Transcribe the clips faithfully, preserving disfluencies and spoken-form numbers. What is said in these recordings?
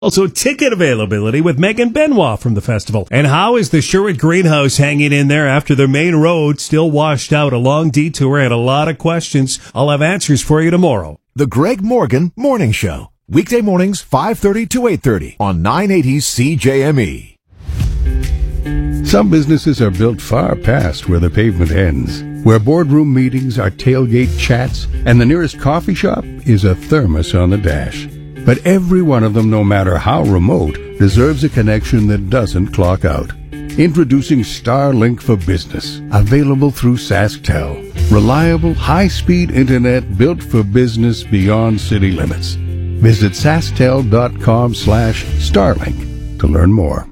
Also, ticket availability with Megan Benoit from the festival. And how is the Sherwood Greenhouse hanging in there after their main road still washed out? A long detour and a lot of questions. I'll have answers for you tomorrow. The Greg Morgan Morning Show. Weekday mornings, five thirty to eight thirty on nine eighty C J M E. Some businesses are built far past where the pavement ends, where boardroom meetings are tailgate chats, and the nearest coffee shop is a thermos on the dash. But every one of them, no matter how remote, deserves a connection that doesn't clock out. Introducing Starlink for Business, available through SaskTel. Reliable, high-speed internet built for business beyond city limits. Visit sasktel.com slash Starlink to learn more.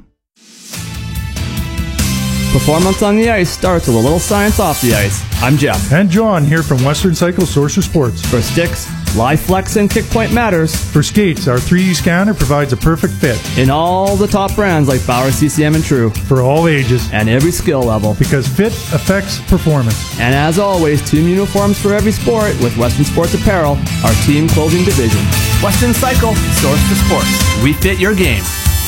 Performance on the ice starts with a little science off the ice. I'm Jeff. And John here from Western Cycle Sorcerer Sports. For sticks, live flex and kick point matters. For skates, our three D scanner provides a perfect fit. In all the top brands like Bauer, C C M, and True. For all ages. And every skill level. Because fit affects performance. And as always, team uniforms for every sport with Western Sports Apparel, our team clothing division. Western Cycle, Source for Sports. We fit your game.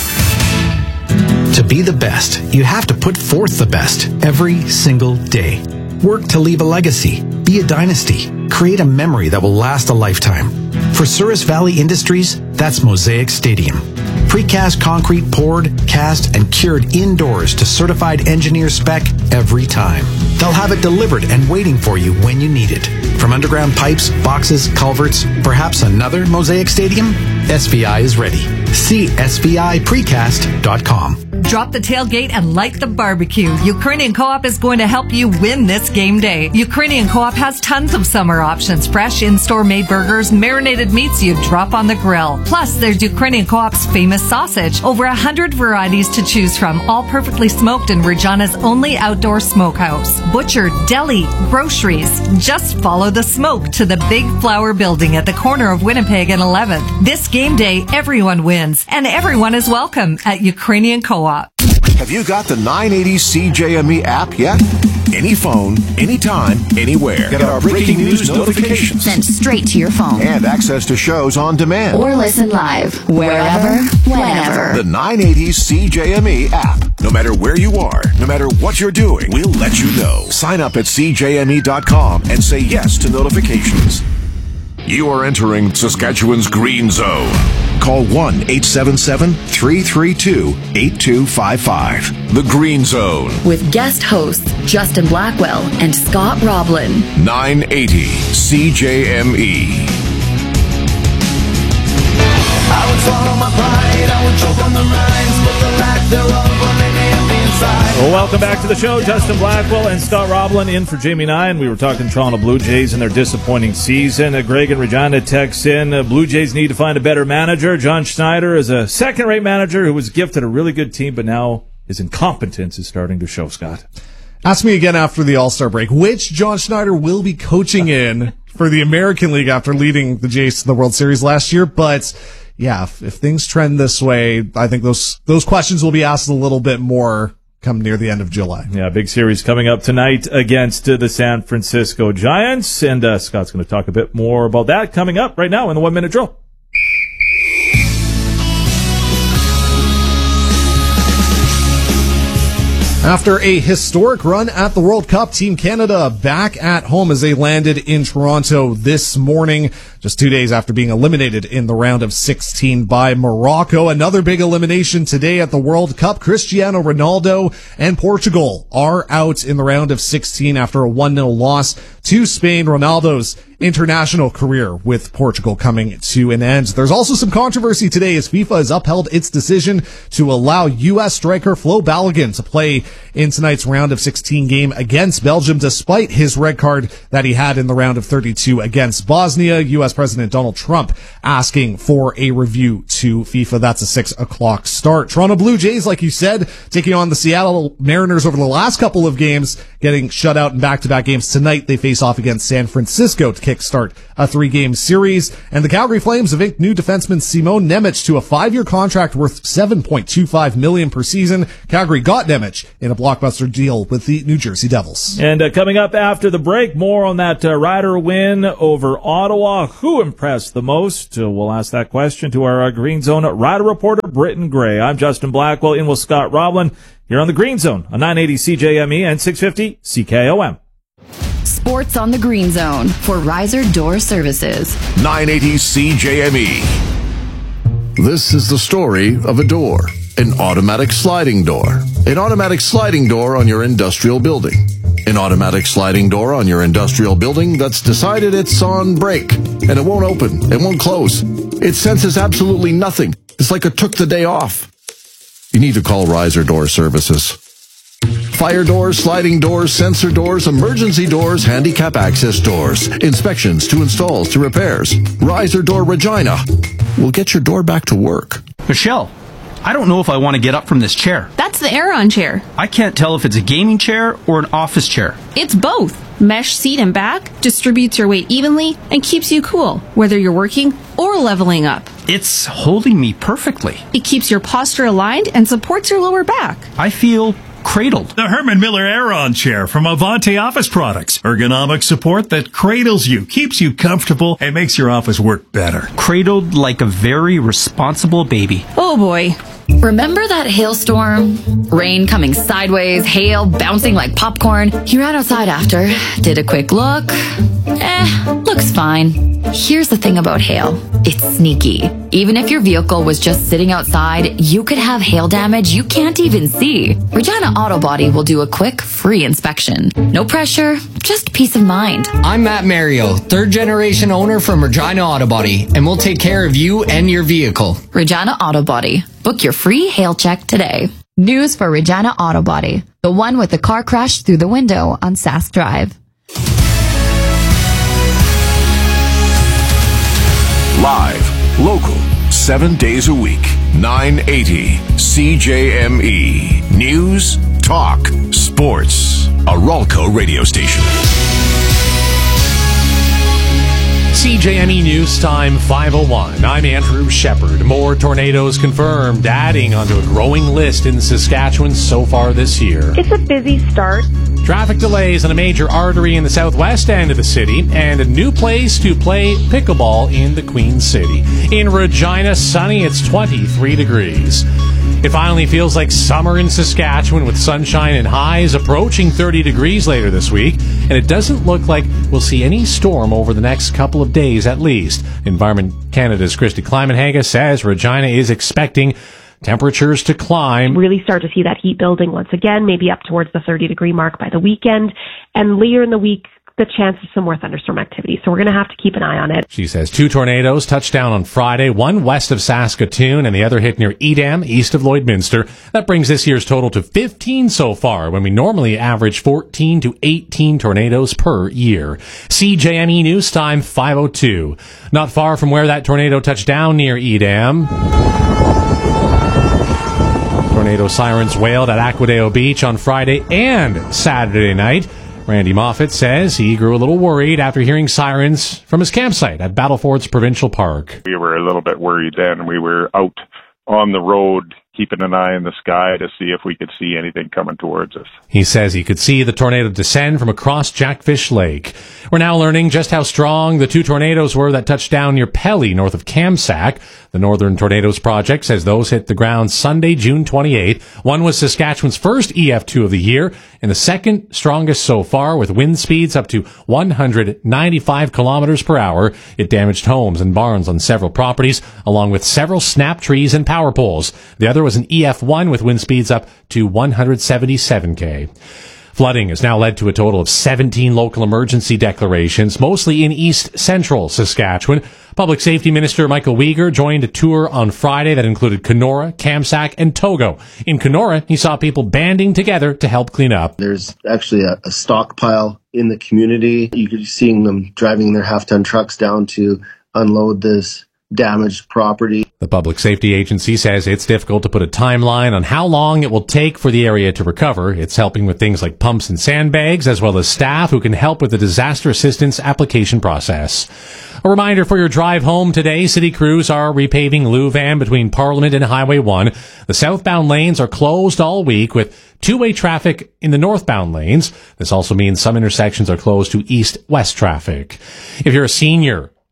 To be the best, you have to put forth the best every single day. Work to leave a legacy, be a dynasty, create a memory that will last a lifetime. For Souris Valley Industries, that's Mosaic Stadium. Precast concrete poured, cast, and cured indoors to certified engineer spec every time. They'll have it delivered and waiting for you when you need it. From underground pipes, boxes, culverts, perhaps another Mosaic Stadium? S V I is ready. See S V I precast dot com. Drop the tailgate and light the barbecue. Ukrainian Co-op is going to help you win this game day. Ukrainian Co-op has tons of summer options. Fresh in-store made burgers, marinated meats you drop on the grill. Plus, there's Ukrainian Co-op's famous sausage. Over a hundred varieties to choose from, all perfectly smoked in Regina's only outdoor smokehouse. Butcher, deli, groceries. Just follow the smoke to the Big Flower Building at the corner of Winnipeg and eleventh. This game day, everyone wins, and everyone is welcome at Ukrainian Co-op. Have you got the nine eighty C J M E app yet? Any phone, anytime, anywhere. Get our breaking news notifications sent straight to your phone. And access to shows on demand. Or listen live, wherever, whenever. The nine eighty C J M E app. No matter where you are, no matter what you're doing, we'll let you know. Sign up at C J M E dot com and say yes to notifications. You are entering Saskatchewan's Green Zone. Call one eight seven seven, three three two, eight two five five. The Green Zone. With guest hosts Justin Blackwell and Scott Roblin. nine eighty C J M E. I would swallow my pride, I would choke on the lines, but the lack thereof will make me empty inside. Well, welcome back to the show. Justin Blackwell and Scott Roblin in for Jamie Nye. We were talking Toronto Blue Jays and their disappointing season. Uh, Greg and Regina texts in, uh, Blue Jays need to find a better manager. John Schneider is a second-rate manager who was gifted a really good team, but now his incompetence is starting to show, Scott. Ask me again after the All-Star break, which John Schneider will be coaching in for the American League after leading the Jays to the World Series last year, but... yeah, if, if things trend this way, I think those those questions will be asked a little bit more come near the end of July. Yeah, big series coming up tonight against uh, the San Francisco Giants, and uh, Scott's going to talk a bit more about that coming up right now in the one-minute drill. After a historic run at the World Cup, Team Canada back at home as they landed in Toronto this morning, just two days after being eliminated in the round of sixteen by Morocco. Another big elimination today at the World Cup. Cristiano Ronaldo and Portugal are out in the round of sixteen after a one nil loss to Spain. Ronaldo's international career with Portugal coming to an end. There's also some controversy today as FIFA has upheld its decision to allow U S striker Flo Balogun to play in tonight's round of sixteen game against Belgium, despite his red card that he had in the round of thirty-two against Bosnia. U S President Donald Trump asking for a review to FIFA. That's a six o'clock start. Toronto Blue Jays, like you said, taking on the Seattle Mariners over the last couple of games, getting shut out in back-to-back games. Tonight, they face off against San Francisco to kickstart a three-game series. And the Calgary Flames have inked new defenseman Simon Nemec to a five-year contract worth seven point two five million dollars per season. Calgary got Nemec in a blockbuster deal with the New Jersey Devils. And uh, coming up after the break, more on that uh, Rider win over Ottawa. who impressed the most? Uh, we'll ask that question to our uh, Green Zone rider reporter, Britton Gray. I'm Justin Blackwell in with Scott Roblin here on the Green Zone on nine eighty C J M E and six fifty C K O M. Sports on the Green Zone for Riser Door Services. nine eighty C J M E. This is the story of a door. An automatic sliding door. An automatic sliding door on your industrial building. An automatic sliding door on your industrial building that's decided it's on break. And it won't open. It won't close. It senses absolutely nothing. It's like it took the day off. You need to call Riser Door Services. Fire doors, sliding doors, sensor doors, emergency doors, handicap access doors. Inspections to installs to repairs. Riser Door Regina will get your door back to work. Michelle, I don't know if I want to get up from this chair. That's the Aeron chair. I can't tell if it's a gaming chair or an office chair. It's both. Mesh seat and back distributes your weight evenly and keeps you cool, whether you're working or leveling up. It's holding me perfectly. It keeps your posture aligned and supports your lower back. I feel cradled. The Herman Miller Aeron chair from Avante Office Products. Ergonomic support that cradles you, keeps you comfortable, and makes your office work better. Cradled like a very responsible baby. Oh boy. Remember that hailstorm? Rain coming sideways, hail bouncing like popcorn. You ran outside after, did a quick look. Eh, looks fine. Here's the thing about hail. It's sneaky. Even if your vehicle was just sitting outside, you could have hail damage you can't even see. Regina Auto Body will do a quick, free inspection. No pressure, just peace of mind. I'm Matt Mario, third generation owner from Regina Auto Body, and we'll take care of you and your vehicle. Regina Auto Body. Book your free hail check today. News for Regina Auto Body. The one with the car crash through the window on Sask Drive. Live, local, seven days a week. nine eighty C J M E. News, talk, sports. A Ralco radio station. C J M E News Time five oh one. I'm Andrew Shepard. More tornadoes confirmed, adding onto a growing list in Saskatchewan so far this year. It's a busy start. Traffic delays on a major artery in the southwest end of the city, and a new place to play pickleball in the Queen City. In Regina, sunny, it's twenty-three degrees. It finally feels like summer in Saskatchewan, with sunshine and highs approaching thirty degrees later this week, and it doesn't look like we'll see any storm over the next couple of days at least. Environment Canada's Christy Climenhaga says Regina is expecting temperatures to climb. Really start to see that heat building once again, maybe up towards the thirty degree mark by the weekend, and later in the week, the chance of some more thunderstorm activity. So we're going to have to keep an eye on it. She says two tornadoes touched down on Friday, one west of Saskatoon and the other hit near Edam, east of Lloydminster. That brings this year's total to fifteen so far, when we normally average fourteen to eighteen tornadoes per year. C J M E News Time five oh two. Not far from where that tornado touched down near Edam, tornado sirens wailed at Aquadeo Beach on Friday and Saturday night. Randy Moffat says he grew a little worried after hearing sirens from his campsite at Battlefords Provincial Park. We were a little bit worried then. We were out on the road keeping an eye in the sky to see if we could see anything coming towards us. He says he could see the tornado descend from across Jackfish Lake. We're now learning just how strong the two tornadoes were that touched down near Pelly, north of Kamsack. The Northern Tornadoes Project says those hit the ground Sunday, June twenty-eighth. One was Saskatchewan's first E F two of the year, and the second strongest so far, with wind speeds up to one hundred ninety-five kilometers per hour. It damaged homes and barns on several properties, along with several snap trees and power poles. The other was an E F one with wind speeds up to one hundred seventy-seven K. Flooding has now led to a total of seventeen local emergency declarations, mostly in east central Saskatchewan. Public Safety Minister Michael Uyghur joined a tour on Friday that included Kenora, Kamsack, and Togo. In Kenora, he saw people banding together to help clean up. There's actually a, a stockpile in the community. You could be seeing them driving their half-ton trucks down to unload this damaged property. The Public Safety Agency says it's difficult to put a timeline on how long it will take for the area to recover. It's helping with things like pumps and sandbags, as well as staff who can help with the disaster assistance application process. A reminder for your drive home today, city crews are repaving Louvan between Parliament and Highway one. The southbound lanes are closed all week with two-way traffic in the northbound lanes. This also means some intersections are closed to east-west traffic. If you're a senior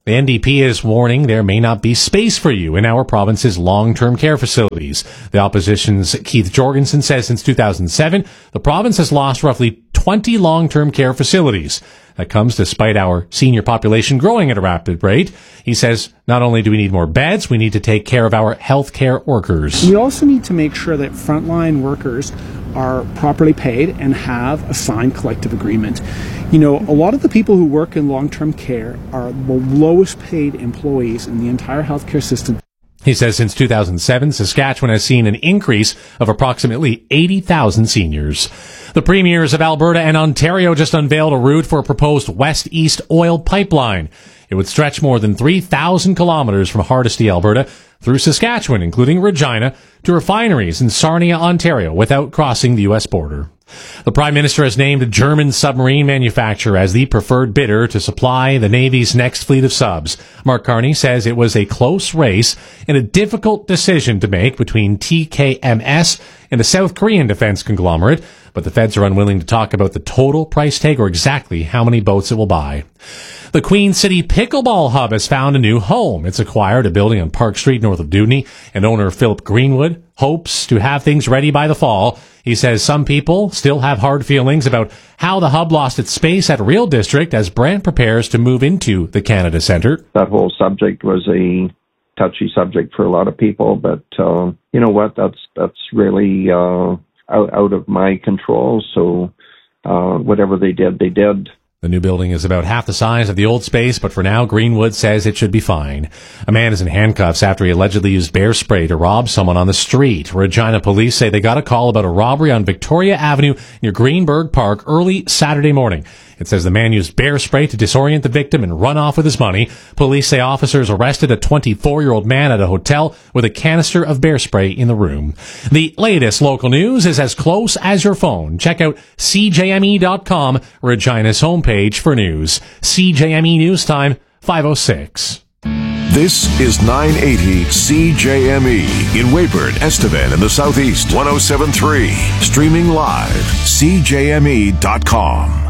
The N D P is warning there may not be space for you in our province's long-term care facilities. The opposition's Keith Jorgensen says since two thousand seven, the province has lost roughly twenty long-term care facilities. That comes despite our senior population growing at a rapid rate. He says not only do we need more beds, we need to take care of our healthcare workers. We also need to make sure that frontline workers are properly paid and have a signed collective agreement. You know, a lot of the people who work in long-term care are the lowest paid employees in the entire healthcare system. He says since two thousand seven, Saskatchewan has seen an increase of approximately eighty thousand seniors. The premiers of Alberta and Ontario just unveiled a route for a proposed west-east oil pipeline. It would stretch more than three thousand kilometers from Hardisty, Alberta, through Saskatchewan, including Regina, to refineries in Sarnia, Ontario, without crossing the U S border. The Prime Minister has named a German submarine manufacturer as the preferred bidder to supply the Navy's next fleet of subs. Mark Carney says it was a close race and a difficult decision to make between T K M S and a South Korean defense conglomerate, but the feds are unwilling to talk about the total price tag or exactly how many boats it will buy. The Queen City Pickleball Hub has found a new home. It's acquired a building on Park Street north of Dewdney, and owner Philip Greenwood hopes to have things ready by the fall. He says some people still have hard feelings about how the hub lost its space at Real District as Brant prepares to move into the Canada Centre. That whole subject was a touchy subject for a lot of people, but uh, you know what? That's that's really uh, out, out of my control. So uh, whatever they did, they did. The new building is about half the size of the old space, but for now, Greenwood says it should be fine. A man is in handcuffs after he allegedly used bear spray to rob someone on the street. Regina police say they got a call about a robbery on Victoria Avenue near Greenberg Park early Saturday morning. It says the man used bear spray to disorient the victim and run off with his money. Police say officers arrested a twenty-four-year-old man at a hotel with a canister of bear spray in the room. The latest local news is as close as your phone. Check out C J M E dot com, Regina's homepage for news. C J M E News Time, five oh six. This is nine eighty C J M E in Weyburn, Estevan in the Southeast, one oh seven point three. Streaming live, C J M E dot com.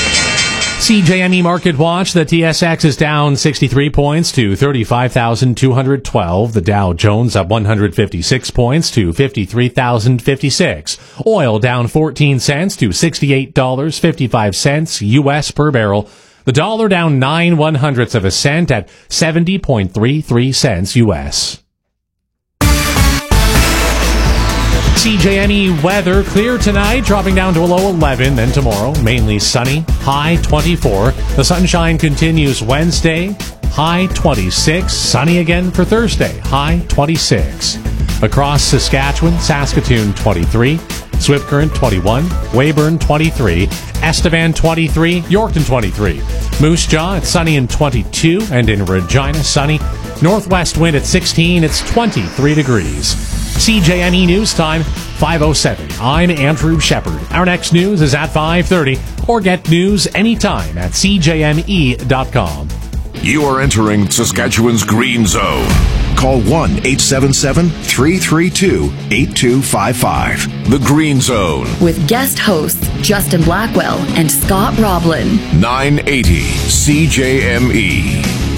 C J M E Market Watch, the T S X is down sixty-three points to thirty-five thousand two hundred twelve. The Dow Jones up one hundred fifty-six points to fifty-three thousand fifty-six. Oil down fourteen cents to sixty-eight dollars and fifty-five cents U S per barrel. The dollar down nine one hundredths of a cent at seventy point three three cents U S. C J M E weather, clear tonight, dropping down to a low eleven. Then tomorrow, mainly sunny, high twenty-four. The sunshine continues Wednesday, high twenty-six. Sunny again for Thursday, high twenty-six. Across Saskatchewan, Saskatoon twenty-three, Swift Current twenty-one, Weyburn twenty-three, Estevan twenty-three, Yorkton twenty-three. Moose Jaw, it's sunny in twenty-two, and in Regina, sunny. Northwest wind at sixteen, it's twenty-three degrees. C J M E News Time, five oh seven. I'm Andrew Shepard. Our next news is at five thirty, or get news anytime at C J M E dot com. You are entering Saskatchewan's Green Zone. Call one eight seven seven, three three two, eight two five five. The Green Zone. With guest hosts Justin Blackwell and Scott Roblin. nine eighty C J M E.